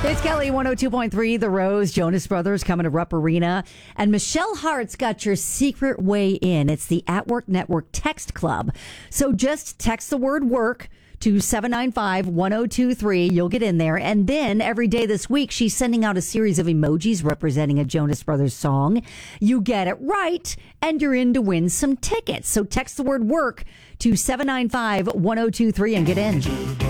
It's Kelly 102.3, The Rose, Jonas Brothers coming to Rupp Arena. And Michelle Hart's got your secret way in. It's the At Work Network Text Club. So just text the word work to 795-1023. You'll get in there. And then every day this week, she's sending out a series of emojis representing a Jonas Brothers song. You get it right, and you're in to win some tickets. So text the word work to 795-1023 and get in.